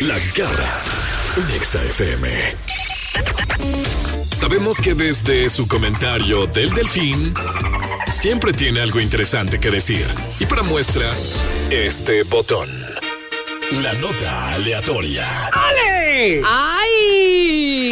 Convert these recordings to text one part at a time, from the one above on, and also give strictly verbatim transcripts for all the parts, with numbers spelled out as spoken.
La Garra en Exa F M. Sabemos que desde su comentario del Delfín siempre tiene algo interesante que decir. Y para muestra, este botón. La nota aleatoria. ¡Ale! ¡Ay!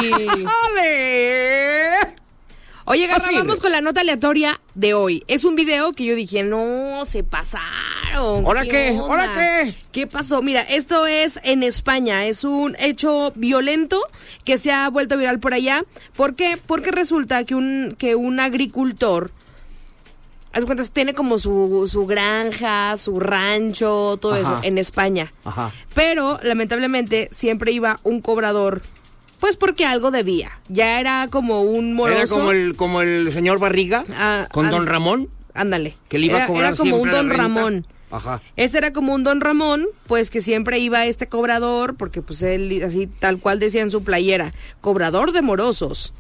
¡Ale! Oye, Garra, vamos con la nota aleatoria de hoy. Es un video que yo dije, no, se pasaron. ¿Ahora qué? qué? onda? ¿Ahora qué? ¿Qué pasó? Mira, esto es en España. Es un hecho violento que se ha vuelto viral por allá. ¿Por qué? Porque resulta que un, que un agricultor, haz cuentas, tiene como su, su granja, su rancho, todo Ajá. eso en España. Ajá. Pero, lamentablemente, siempre iba un cobrador. Pues porque algo debía. Ya era como un moroso. Era como el, como el señor Barriga Ah, con ah, Don Ramón. Ándale. Que le iba era, a cobrar era como un siempre Don la renta. Ramón. Ajá. Este era como un Don Ramón, pues que siempre iba este cobrador, porque pues él, así tal cual decía en su playera, cobrador de morosos.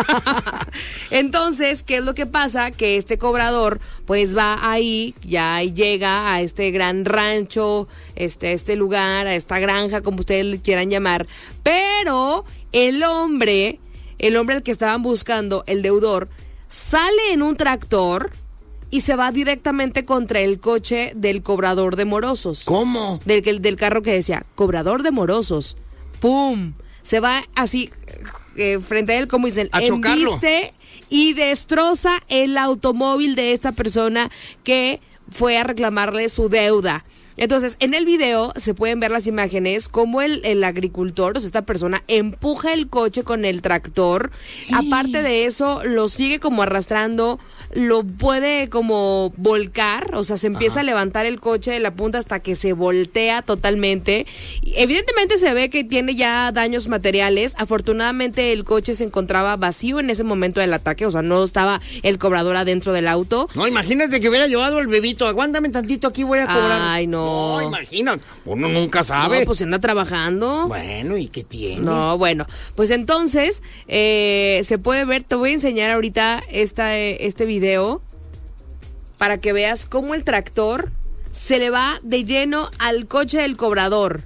Entonces, ¿qué es lo que pasa? Que este cobrador, pues va ahí, ya llega a este gran rancho, este, este lugar, a esta granja, como ustedes le quieran llamar, pero el hombre, el hombre al que estaban buscando, el deudor, sale en un tractor y se va directamente contra el coche del cobrador de morosos. ¿Cómo? Del, del carro que decía, cobrador de morosos. ¡Pum! Se va así eh, frente a él, como dicen, A chocarlo. embiste y destroza el automóvil de esta persona que fue a reclamarle su deuda. Entonces, en el video se pueden ver las imágenes como el, el agricultor, o sea, esta persona empuja el coche con el tractor. Aparte de eso, lo sigue como arrastrando, lo puede como volcar, o sea, se empieza Ajá. a levantar el coche de la punta hasta que se voltea totalmente. Evidentemente se ve que tiene ya daños materiales. Afortunadamente el coche se encontraba vacío en ese momento del ataque, o sea, no estaba el cobrador adentro del auto. No, imagínate que hubiera llevado al bebito. Aguántame tantito, aquí voy a cobrar. Ay, no. No, imagina. Uno nunca sabe. No, pues se anda trabajando. Bueno, ¿y qué tiene? No, bueno, pues entonces eh, se puede ver, te voy a enseñar ahorita esta, eh, este video para que veas cómo el tractor se le va de lleno al coche del cobrador.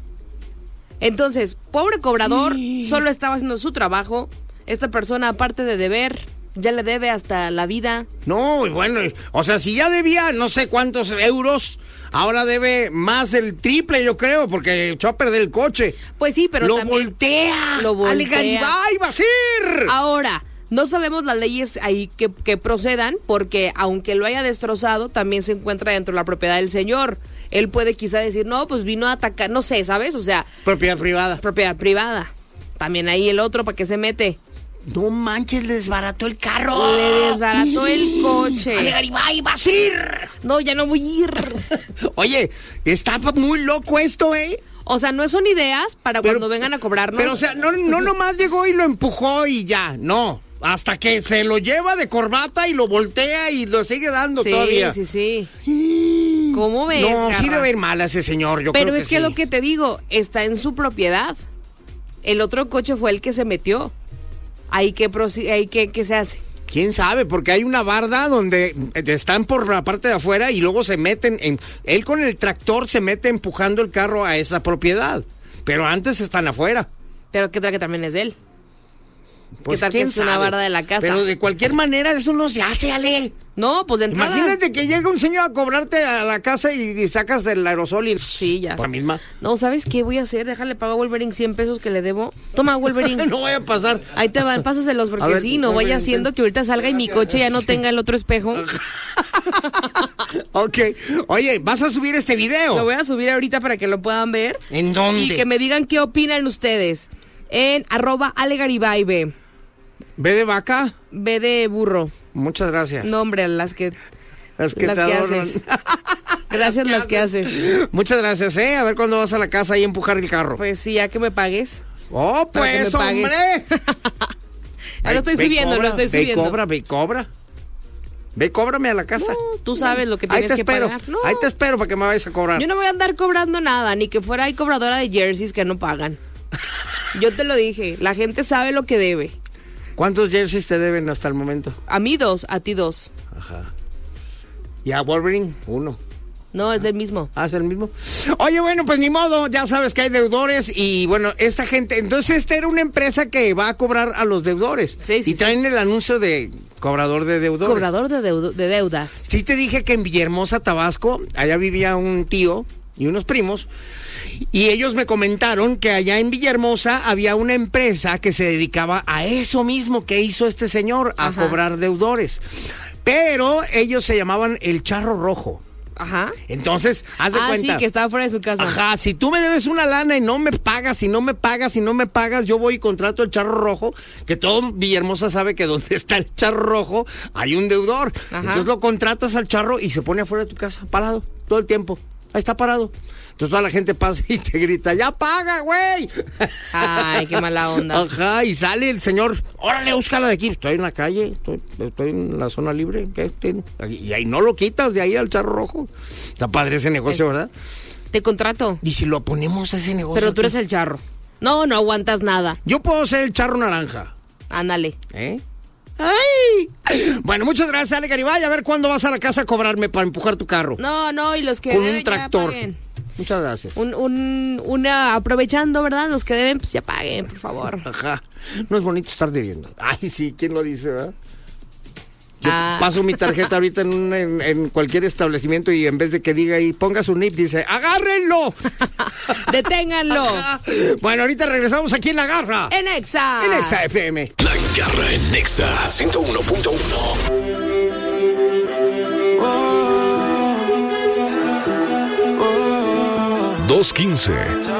Entonces, pobre cobrador, Sí. solo estaba haciendo su trabajo. Esta persona, aparte de deber, ya le debe hasta la vida. No, y bueno, o sea, si ya debía no sé cuántos euros, ahora debe más del triple, yo creo, porque echó a perder el coche. Pues sí, pero lo también voltea. lo voltea. Ale Garibay, Basir. Ahora, no sabemos las leyes ahí que, que procedan, porque aunque lo haya destrozado, también se encuentra dentro de la propiedad del señor. Él puede quizá decir, no, pues vino a atacar, no sé, ¿sabes? O sea, Propiedad privada. propiedad privada. También ahí el otro, ¿para qué se mete? No manches, le desbarató el carro. Le desbarató el coche. Ale Garibay, Basir. No, ya no voy a ir. Oye, está muy loco esto, ¿eh? O sea, no son ideas para Pero- cuando vengan a cobrarnos. Pero, o sea, no, no nomás llegó y lo empujó y ya, no. Hasta que se lo lleva de corbata y lo voltea y lo sigue dando sí, todavía. sí, sí. ¿Cómo ves, No, sí Garra? debe ir mal a ese señor, yo Pero creo es que que sí. lo que te digo, está en su propiedad. El otro coche fue el que se metió. Ahí que, ahí que, ¿qué se hace? ¿Quién sabe? Porque hay una barda donde están por la parte de afuera y luego se meten en... Él con el tractor se mete empujando el carro a esa propiedad. Pero antes están afuera. Pero qué tal que también es de él. Pues, ¿Qué tal que ¿quién es una sabe? barda de la casa? Pero de cualquier manera eso no se hace, Ale. No, pues de entrada. Imagínate que llega un señor a cobrarte a la casa y, y sacas el aerosol y... Sí, ya. Por la misma. No, ¿sabes qué voy a hacer? Déjale pagar a Wolverine cien pesos que le debo. Toma, Wolverine. No vaya a pasar. Ahí te van, pásaselos A porque ver, sí, no Wolverine, vaya haciendo ten. que ahorita salga y mi coche ya no tenga el otro espejo. Ok. Oye, ¿vas a subir este video? Lo voy a subir ahorita para que lo puedan ver. ¿En dónde? Y que me digan qué opinan ustedes. En arroba Ale Garibay, B. ¿Ve de vaca? B de burro. Muchas gracias. No, hombre, las que, Las que, las te que adornan. haces. Gracias las que haces. Muchas gracias, ¿eh? A ver cuándo vas a la casa y empujar el carro. Pues sí, ya que me pagues. ¡Oh, para que pues, me pagues. hombre! Ya lo estoy Ve, subiendo, cobra, lo estoy ve, subiendo. cobra, ve, cobra. Ve, cóbrame a la casa. No, tú sabes lo que Ahí tienes te que espero. pagar. No, Ahí te espero para que me vayas a cobrar. yo no voy a andar cobrando nada, ni que fuera ahí cobradora de jerseys que no pagan. Yo te lo dije, la gente sabe lo que debe. ¿Cuántos jerseys te deben hasta el momento? A mí dos, a ti dos. Ajá. Y a Wolverine, uno. No, es del mismo. Ah, es el mismo. Oye, bueno, pues ni modo, ya sabes que hay deudores y bueno, esta gente, entonces esta era una empresa que va a cobrar a los deudores. Sí, sí, y traen sí. el anuncio de cobrador de deudores. Cobrador de, deudo- de deudas. Sí te dije que en Villahermosa, Tabasco, allá vivía un tío y unos primos, y ellos me comentaron que allá en Villahermosa había una empresa que se dedicaba a eso mismo que hizo este señor, a Ajá. cobrar deudores. Pero ellos se llamaban el Charro Rojo. Ajá. Entonces, haz de Ah, cuenta. sí, que estaba fuera de su casa. Ajá, si tú me debes una lana y no me pagas, si no me pagas, si no me pagas, yo voy y contrato el Charro Rojo, que todo Villahermosa sabe que donde está el Charro Rojo hay un deudor. Ajá. Entonces lo contratas al charro y se pone afuera de tu casa, parado, todo el tiempo. Ahí está parado. Entonces toda la gente pasa y te grita, ¡ya paga, güey! Ay, qué mala onda. Ajá, y sale el señor, órale, búscala de aquí. Estoy en la calle, estoy, estoy en la zona libre. ¿Qué? Y ahí no lo quitas de ahí al Charro Rojo. Está padre ese negocio, ¿verdad? Te contrato. Y si lo ponemos a ese negocio. Pero tú aquí? eres el charro. No, no aguantas nada. Yo puedo ser el charro naranja. Ándale. ¿Eh? ¡Ay! Bueno, muchas gracias, Ale Garibay. A ver cuándo vas a la casa a cobrarme para empujar tu carro. No, no, y los que Con deben un tractor. ya paguen. Muchas gracias. Un, un, una, aprovechando, ¿verdad? Los que deben, pues ya paguen, por favor. Ajá. No es bonito estar debiendo. Ay, sí, ¿quién lo dice, verdad? Yo Ah. paso mi tarjeta ahorita en, un- en, en cualquier establecimiento y en vez de que diga ahí, ponga su N I P, dice, ¡agárrenlo! Deténganlo. Ajá. Bueno, ahorita regresamos aquí en La Garra. En Exa. En Exa F M. La Garra en Nexa ciento uno punto uno. dos quince